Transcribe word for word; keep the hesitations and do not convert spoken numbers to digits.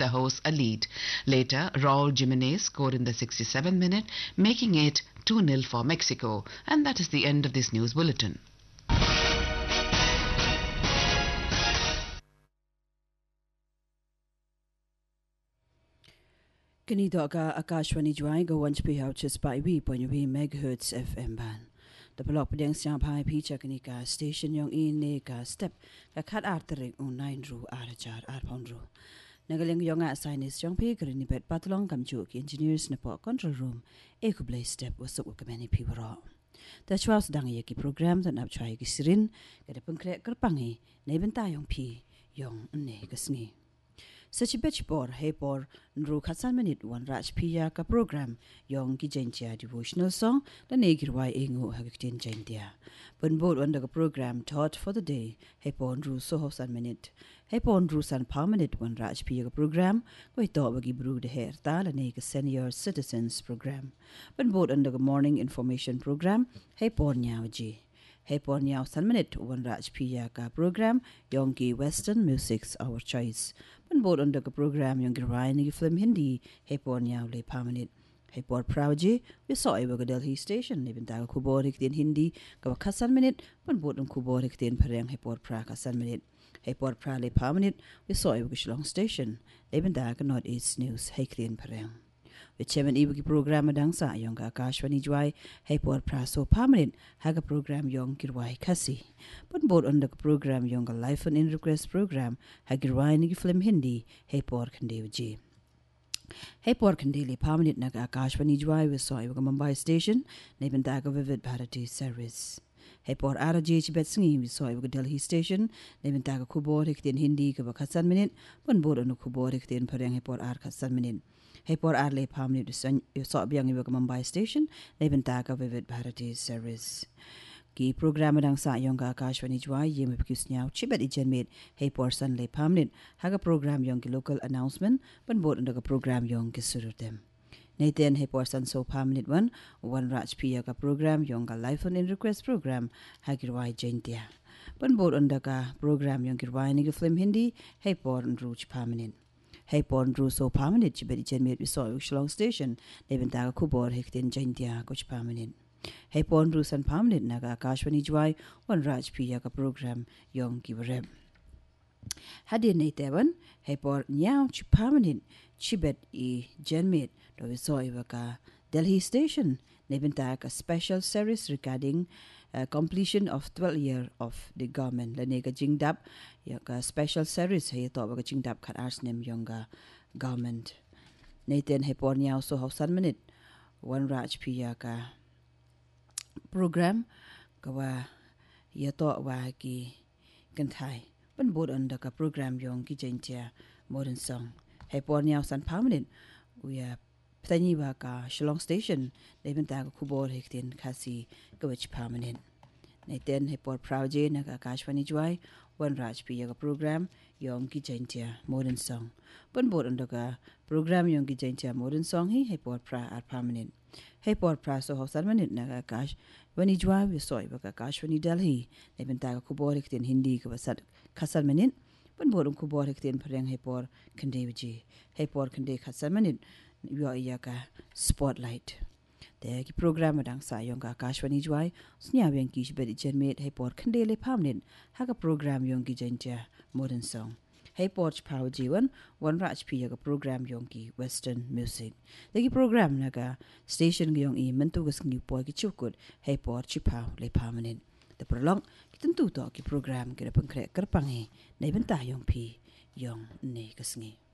the hosts a lead. Later, Raul Jimenez scored in the sixty-seventh minute, making it two nil for Mexico. And that is the end of this news bulletin. Kanito ka Akashwani Jwai go once be out just by we point we megahertz F M ban. The block pedang siang pai picha kanika station yong in ne ka step ka kat artering on nine ru arachar arpon ru. Nagaling yong at sinus yong pi karini bet patlong kamjuk engineers na po control room ekublay step was up kamani piwara. The chwas dang yaki program that nap chai gisirin kada pengkrek kerpangi na benta yong pi yong ne gasngi. Such a bitch bor hey bor nru khatsan minute one raj piya ka program yong ki jentia devotional song the negir wai engu hagtin jentia bun bot under the program taught for the day hey bor nru so hosan minute hey bor nru san permanent one raj piya ka program we to bagi bru de her ta la neg senior citizens program bun bot under the morning information program hey bor nyawji hey bor nyaw san minute one raj piya ka program yong ki western music's our choice When board under the program young Ryan film Hindi, Hepon Yawle permanent. Hepor Prauji, we saw a Delhi station, even Daga Kuborik in Hindi, Gawakasan minute, when board on Kuborik in Perang Hepor Prakasan minute. Hepor Prale permanent, we saw a Wishlong station, even Daga North East News, Hekli in Perang. With Chairman Ibuki program Dangsa, young Akashwani Jwai, Hepor Praso permanent, Haga program young Kirwai Kasi. But board under the program young Life and in request program, Hagirwai film Hindi, Hepor Kandevaji. Hepor Kandeli permanent Naga Akashwani Jwai, we saw a Mumbai station, Neben Daga Vivid Bharati service. Hepor Araji Betsingi, we saw a Delhi station, Neben Daga Kuborik in Hindi, Gavakasan minute, one board on the Kuborik in Perang Hepor Arkasan minute. Hepor Arle permanent you saw a young Mumbai station, Neben Daga Vivid Bharati service. Ki program dang sa yong ka Akashwani Jwai yem pkus nyaw chibet ijen made Hepor Sunday permanent haga program yong ki local announcement ban bot under program yong ki surutem. Nathan Hepor Sun so permanent one one raj piya ka program yong ka life on in request program hagirwai jentia. Ban bot under ka program yong ki rwai ni film Hindi Hepor nruch permanent. Hepor nru so permanent chibet ijen made we saw Wishlong station Neben Daga Kubor hektin jentia coach permanent. Hepor nru san permanent naga Akashwani Jwai one raj piya ka program yong ki barem. Hadin Natevan, Hepor nyaw chi permanent chibet I jenmate do we saw ka Delhi station Neben Daga a special series regarding uh, completion of twelve year of the government. La nega jingdap yaka special series hay to ba jingdap khat ars nem yonga government. Nathan Hepor nyaw so hausan minute one raj piya ka program kawa yato wa ki kanthai ban bod under ka program yong ki jentia modern song Hepor nyaw san permanent we are tani wa ka Shillong station Neben Daga Kubor hektin kasi kawich permanent Nathan Hepor Prauji na Akashwani Jwai one raj piya ka program yong ki jentia modern song ban bod under ka program yong ki jentia modern song hi Hepor pra are permanent Hepor Praso Hausan minute naga Akash when he drive we saw Ibaka Akashwani Delhi Neben Daga Kuborik in Hindi Kavasat Kasal minute when Bodum Kuborik in Perang Hepor Kandevaji Hepor Kande Kasal minute you are Yaka Spotlight. The program dang sa yong Akashwani Jwai Snya yang kish bedi jenmate Hepor Kandele permanent Haga program yong Gijentia modern song. Hepor Power Jiwan, one raj piya ka program yong ki western music. Lagi program naga station yong I mentugas ngi po ki chukut Hepor Chipau le permanent. The prolong kituntu to ki program kira pengkrek kerpangi na ibenta yong pi yong ne kasngi.